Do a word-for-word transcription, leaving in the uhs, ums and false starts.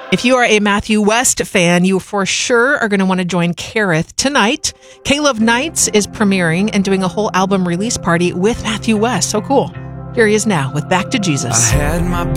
If you are a Matthew West fan, you for sure are going to want to join Kerith tonight. Caleb Nights is premiering and doing a whole album release party with Matthew West. So cool. Here he is now with Back to Jesus. I had my